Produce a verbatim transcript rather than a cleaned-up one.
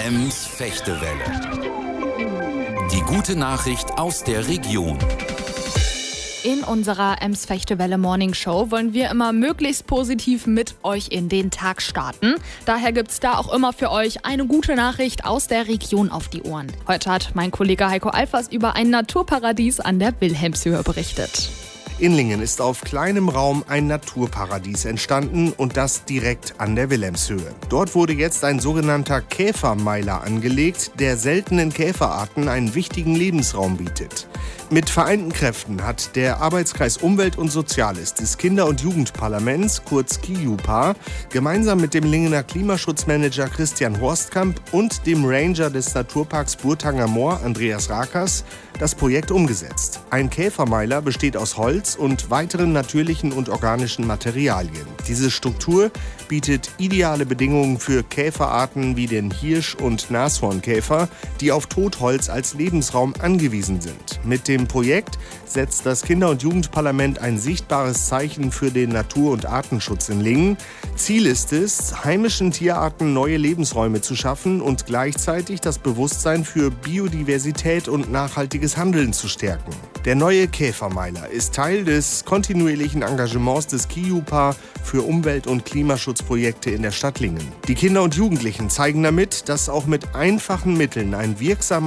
Ems Fechtewelle. Die gute Nachricht aus der Region. In unserer Ems Fechtewelle Morning Show wollen wir immer möglichst positiv mit euch in den Tag starten. Daher gibt's da auch immer für euch eine gute Nachricht aus der Region auf die Ohren. Heute hat mein Kollege Heiko Alfers über ein Naturparadies an der Wilhelmshöhe berichtet. In Lingen ist auf kleinem Raum ein Naturparadies entstanden und das direkt an der Wilhelmshöhe. Dort wurde jetzt ein sogenannter Käfermeiler angelegt, der seltenen Käferarten einen wichtigen Lebensraum bietet. Mit vereinten Kräften hat der Arbeitskreis Umwelt und Soziales des Kinder- und Jugendparlaments, kurz K I U P A, gemeinsam mit dem Lingener Klimaschutzmanager Christian Horstkamp und dem Ranger des Naturparks Burgtanger Moor, Andreas Rakers, das Projekt umgesetzt. Ein Käfermeiler besteht aus Holz und weiteren natürlichen und organischen Materialien. Diese Struktur bietet ideale Bedingungen für Käferarten wie den Hirsch- und Nashornkäfer, die auf Totholz als Lebensraum angewiesen sind. Mit dem Projekt setzt das Kinder- und Jugendparlament ein sichtbares Zeichen für den Natur- und Artenschutz in Lingen. Ziel ist es, heimischen Tierarten neue Lebensräume zu schaffen und gleichzeitig das Bewusstsein für Biodiversität und nachhaltiges Handeln zu stärken. Der neue Käfermeiler ist Teil des kontinuierlichen Engagements des K I U P A für Umwelt- und Klimaschutzprojekte in der Stadt Lingen. Die Kinder und Jugendlichen zeigen damit, dass auch mit einfachen Mitteln ein wirksamer